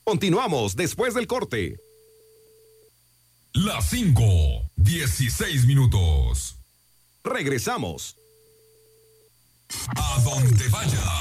Continuamos después del corte. Las 5:16 minutos. Regresamos. A donde vaya.